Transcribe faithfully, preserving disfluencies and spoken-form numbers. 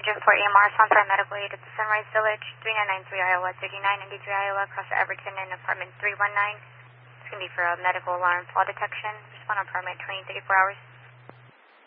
Agent for A M R, sound for medical aid at the Sunrise Village, three nine nine three Iowa, thirty-nine ninety-three Iowa, across Everton and apartment three one nine. It's going to be for a medical alarm fall detection. Respond on apartment twenty thirty-four hours.